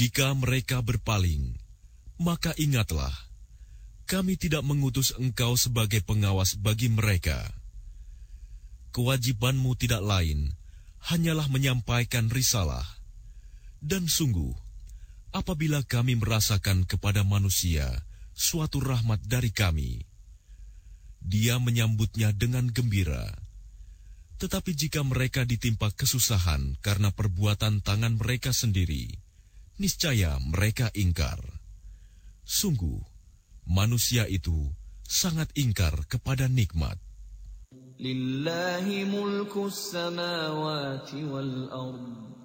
Jika mereka berpaling, maka ingatlah, kami tidak mengutus engkau sebagai pengawas bagi mereka. Kewajibanmu tidak lain, hanyalah menyampaikan risalah. Dan sungguh, apabila kami merasakan kepada manusia suatu rahmat dari kami, dia menyambutnya dengan gembira. Tetapi jika mereka ditimpa kesusahan karena perbuatan tangan mereka sendiri, niscaya mereka ingkar. Sungguh, manusia itu sangat ingkar kepada nikmat. Lillahi mulkus samawati wal ardh